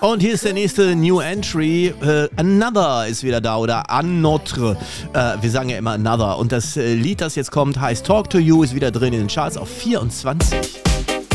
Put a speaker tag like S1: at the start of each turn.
S1: Und hier ist der nächste New Entry. Another ist wieder da oder Un Notre. Wir sagen ja immer Another. Und das Lied, das jetzt kommt, heißt Talk to You, ist wieder drin in den Charts auf 24.